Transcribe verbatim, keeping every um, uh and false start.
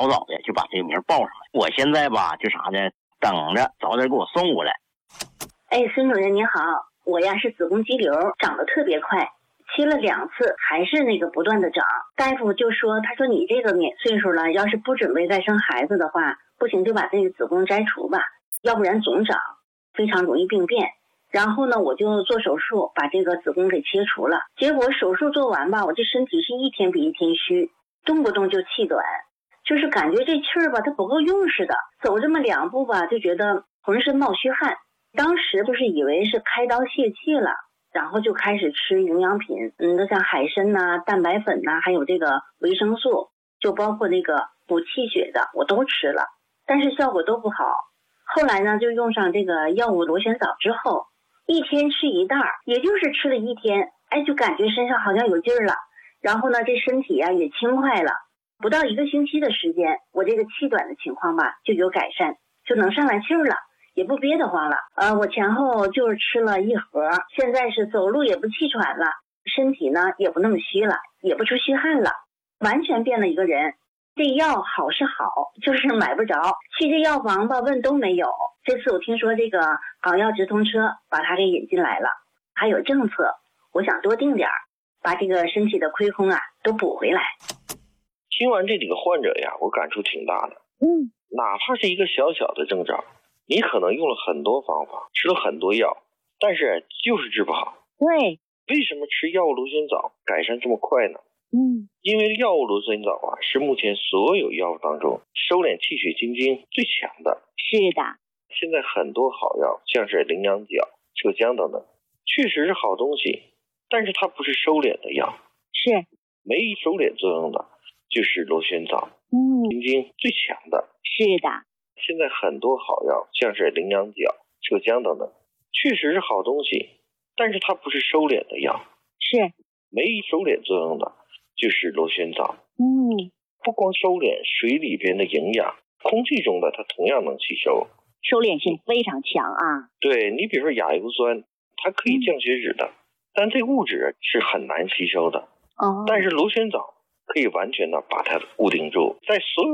早早的就把这个名报上来。我现在吧就啥呢，等着早点给我送过来。 哎，孙主任您好，我呀是子宫肌瘤长得特别快，切了两次还是那个不断的长。大夫就说，他说你这个年岁数了，要是不准备再生孩子的话，不行就把这个子宫摘除吧，要不然总长，非常容易病变。然后呢，我就做手术把这个子宫给切除了。结果手术做完吧，我这身体是一天比一天虚，动不动就气短，就是感觉这气儿吧它不够用似的，走这么两步吧就觉得浑身冒虚汗。当时不是以为是开刀泄气了，然后就开始吃营养品，嗯，都像海参呐、蛋白粉呐、还有这个维生素，就包括那个补气血的我都吃了，但是效果都不好。后来呢就用上这个药物螺旋藻之后，一天吃一袋，也就是吃了一天，哎，就感觉身上好像有劲儿了，然后呢这身体啊也轻快了。不到一个星期的时间，我这个气短的情况吧就有改善，就能上来气儿了，也不憋得慌了。呃，我前后就是吃了一盒，现在是走路也不气喘了，身体呢也不那么虚了，也不出虚汗了，完全变了一个人。这药好是好，就是买不着，去这药房吧问都没有。这次我听说这个港药直通车把它给引进来了，还有政策，我想多订点儿，把这个身体的亏空啊都补回来。 听完这几个患者呀，我感触挺大的。 嗯， 哪怕是一个小小的症状，你可能用了很多方法，吃了很多药，但是就是治不好。 对， 为什么吃药物螺旋藻改善这么快呢？ 嗯， 因为药物螺旋藻啊是目前所有药物当中收敛气血津津最强的。 是的。 现在很多好药，像是羚羊角、麝香等等，确实是好东西，但是它不是收敛的药。 是。 没收敛作用的就是螺旋藻， 嗯， 津津最强的。 是的。 现在很多好药，像是羚羊角、麝香等等，确实是好东西，但是它不是收敛的药。 是。 没收敛作用的就是螺旋藻。 嗯， 不光收敛水里边的营养，空气中的它同样能吸收， 收敛性非常强啊。 对，你比如说亚油酸，它可以降血脂的，嗯、但这物质是很难吸收的。 哦， 但是螺旋藻可以完全的把它固定住，在所有